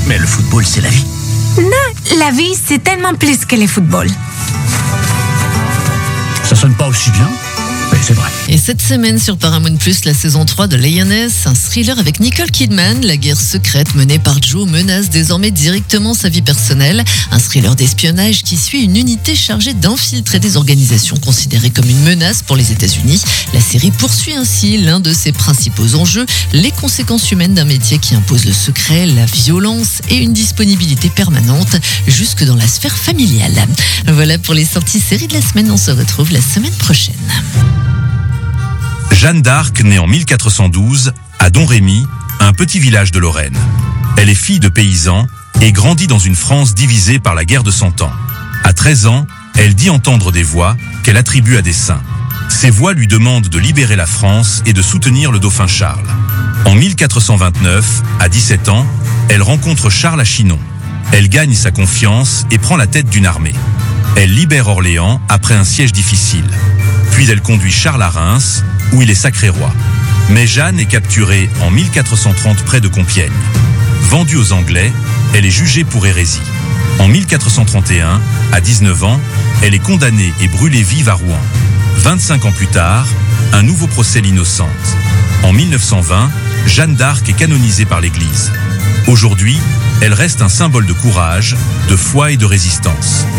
Mais le football, c'est la vie. Non, la vie, c'est tellement plus que le football. Ça sonne pas aussi bien, mais c'est vrai. Et cette semaine sur Paramount+, la saison 3 de Lioness, un thriller avec Nicole Kidman. La guerre secrète menée par Joe menace désormais directement sa vie personnelle. Un thriller d'espionnage qui suit une unité chargée d'infiltrer des organisations considérées comme une menace pour les États-Unis. La série poursuit ainsi l'un de ses principaux enjeux, les conséquences humaines d'un métier qui impose le secret, la violence et une disponibilité permanente jusque dans la sphère familiale. Voilà pour les sorties séries de la semaine. On se retrouve la semaine prochaine. Jeanne d'Arc naît en 1412 à Domrémy, un petit village de Lorraine. Elle est fille de paysans et grandit dans une France divisée par la guerre de 100 ans. À 13 ans, elle dit entendre des voix qu'elle attribue à des saints. Ces voix lui demandent de libérer la France et de soutenir le dauphin Charles. En 1429, à 17 ans, elle rencontre Charles à Chinon. Elle gagne sa confiance et prend la tête d'une armée. Elle libère Orléans après un siège difficile. Puis elle conduit Charles à Reims, où il est sacré roi. Mais Jeanne est capturée en 1430 près de Compiègne. Vendue aux Anglais, elle est jugée pour hérésie. En 1431, à 19 ans, elle est condamnée et brûlée vive à Rouen. 25 ans plus tard, un nouveau procès l'innocente. En 1920, Jeanne d'Arc est canonisée par l'Église. Aujourd'hui, elle reste un symbole de courage, de foi et de résistance.